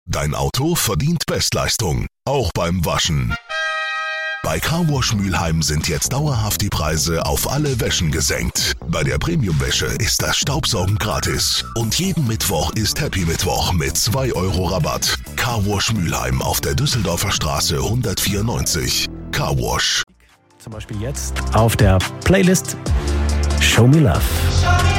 Dein Auto verdient Bestleistung, auch beim Waschen. Bei Carwash Mülheim sind jetzt dauerhaft die Preise auf alle Wäschen gesenkt. Bei der Premium-Wäsche ist das Staubsaugen gratis. Und jeden Mittwoch ist Happy Mittwoch mit 2 Euro Rabatt. Carwash Mülheim auf der Düsseldorfer Straße 194. Carwash. Zum Beispiel jetzt auf der Playlist Show Me Love.